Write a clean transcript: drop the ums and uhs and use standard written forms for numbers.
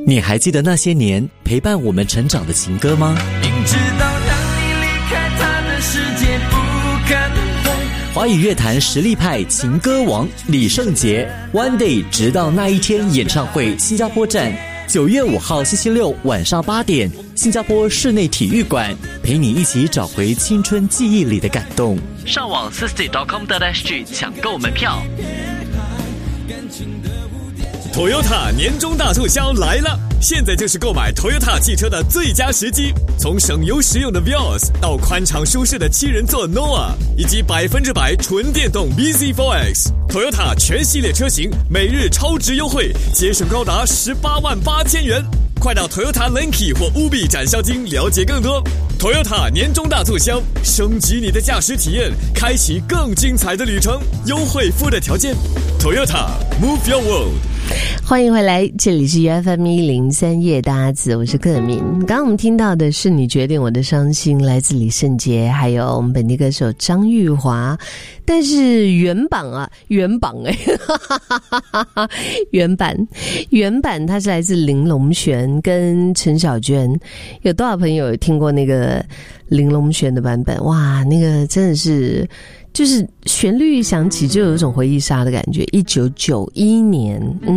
你还记得那些年陪伴我们成长的情歌吗？ 明知道让你离开他的世界不可能。 华语乐坛实力派情歌王李圣杰 One Day 直到那一天演唱会新加坡站9月5号星期六晚上8点，新加坡室内体育馆，陪你一起找回青春记忆里的感动。上网 60.com.sg 抢购门票。 Toyota 年终大促销来了！现在就是购买 Toyota 汽车的最佳时机。从省油实用的 Vios 到宽敞舒适的7人座 Noah， 以及100%纯电动 BZ4X，Toyota 全系列车型每日超值优惠，节省高达188000元。快到 Toyota Lenki 或 Ubi 展销厅了解更多。Toyota 年终大促销，升级你的驾驶体验，开启更精彩的旅程。优惠附带条件。Toyota Move Your World。 欢迎回来，这里是 FM103夜搭子，我是克敏。刚刚我们听到的是你决定我的伤心，来自李圣杰，还有我们本地歌手张玉华。但是原版它是来自林隆璇跟陈小娟。有多少朋友有听过那个林隆璇的版本？哇，那个真的是就是旋律一响起就有一种回忆杀的感觉。1991年